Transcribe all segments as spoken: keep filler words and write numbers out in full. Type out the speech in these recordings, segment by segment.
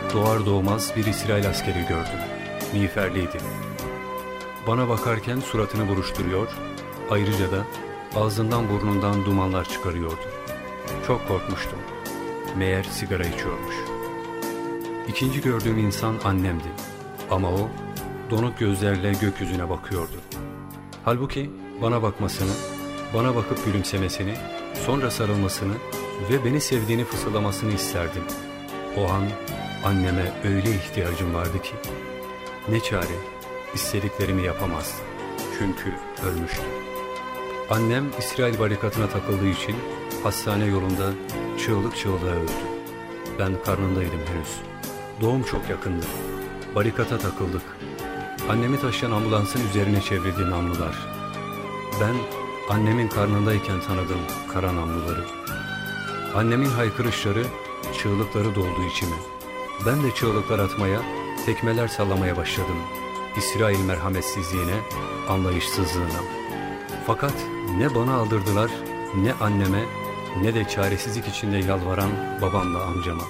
doğar doğmaz bir İsrail askeri gördüm. Miğferliydi. Bana bakarken suratını buruşturuyor, ayrıca da ağzından burnundan dumanlar çıkarıyordu. Çok korkmuştum. Meğer sigara içiyormuş. İkinci gördüğüm insan annemdi. Ama o donuk gözlerle gökyüzüne bakıyordu. Halbuki bana bakmasını, bana bakıp gülümsemesini, sonra sarılmasını ve beni sevdiğini fısıldamasını isterdim. O an anneme öyle ihtiyacım vardı ki, ne çare, istediklerimi yapamazdı. Çünkü ölmüştü. Annem İsrail barikatına takıldığı için hastane yolunda çığlık çığlığa öldü. Ben karnındaydım henüz. Doğum çok yakındı. Barikata takıldık. Annemi taşıyan ambulansın üzerine çevrildi namlular. Ben annemin karnındayken tanıdım kara namluları. Annemin haykırışları, çığlıkları doldu içime. Ben de çığlıklar atmaya, tekmeler sallamaya başladım. İsrail merhametsizliğine, anlayışsızlığına. Fakat ne bana aldırdılar, ne anneme, ne de çaresizlik içinde yalvaran babamla amcama.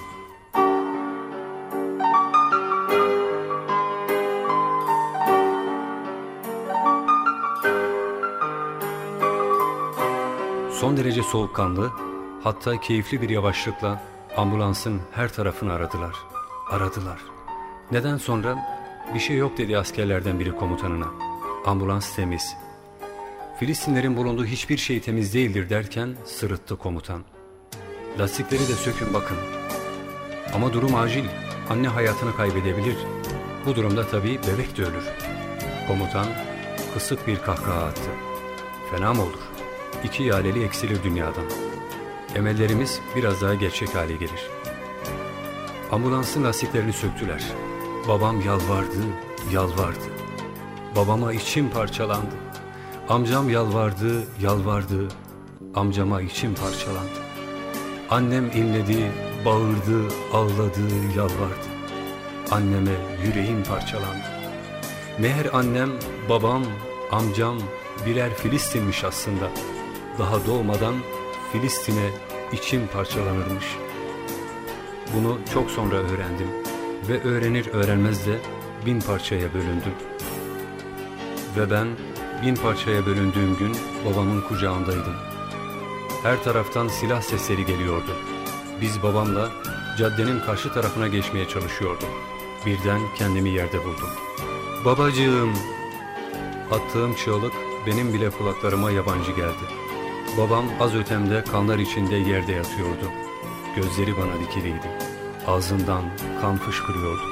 Son derece soğukkanlı, hatta keyifli bir yavaşlıkla ambulansın her tarafını aradılar. Aradılar. Neden sonra bir şey yok dedi askerlerden biri komutanına. Ambulans temiz. Filistinlerin bulunduğu hiçbir şey temiz değildir derken sırıttı komutan. Lastikleri de sökün bakın. Ama durum acil. Anne hayatını kaybedebilir. Bu durumda tabii bebek de ölür. Komutan kısık bir kahkaha attı. Fena mı olur? İki yaleli eksilir dünyadan. Emellerimiz biraz daha gerçek hale gelir. Ambulansın lastiklerini söktüler. Babam yalvardı, yalvardı. Babama içim parçalandı. Amcam yalvardı, yalvardı. Amcama içim parçalandı. Annem inledi, bağırdı, ağladı, yalvardı. Anneme yüreğim parçalandı. Meğer annem, babam, amcam birer Filistinmiş aslında. Daha doğmadan Filistin'e içim parçalanırmış. Bunu çok sonra öğrendim ve öğrenir öğrenmez de bin parçaya bölündüm. Ve ben bin parçaya bölündüğüm gün babamın kucağındaydım. Her taraftan silah sesleri geliyordu. Biz babamla caddenin karşı tarafına geçmeye çalışıyorduk. Birden kendimi yerde buldum. Babacığım! Attığım çığlık benim bile kulaklarıma yabancı geldi. Babam az ötemde kanlar içinde yerde yatıyordu. Gözleri bana dikiliydi. Ağzından kan fışkırıyordu.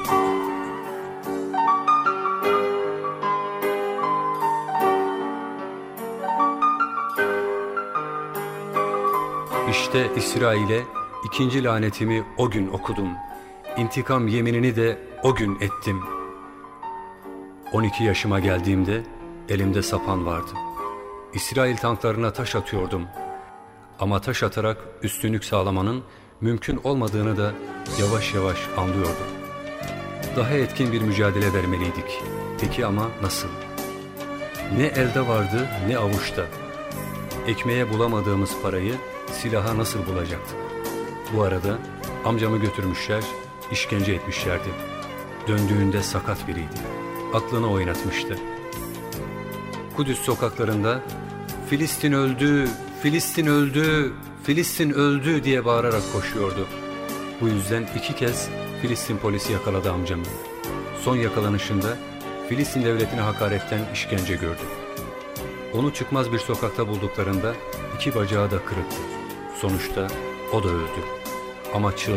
İşte İsrail'e ikinci lanetimi o gün okudum. İntikam yeminini de o gün ettim. on iki yaşıma geldiğimde elimde sapan vardı. İsrail tanklarına taş atıyordum. Ama taş atarak üstünlük sağlamanın mümkün olmadığını da yavaş yavaş anlıyordum. Daha etkin bir mücadele vermeliydik. Peki ama nasıl? Ne elde vardı ne avuçta. Ekmeğe bulamadığımız parayı silaha nasıl bulacaktık? Bu arada amcamı götürmüşler, işkence etmişlerdi. Döndüğünde sakat biriydi. Aklını oynatmıştı. Kudüs sokaklarında "Filistin öldü, Filistin öldü, Filistin öldü" diye bağırarak koşuyordu. Bu yüzden iki kez Filistin polisi yakaladı amcamı. Son yakalanışında Filistin devletine hakaretten işkence gördü. Onu çıkmaz bir sokakta bulduklarında iki bacağı da kırıktı. Sonuçta o da öldü. Ama çığlık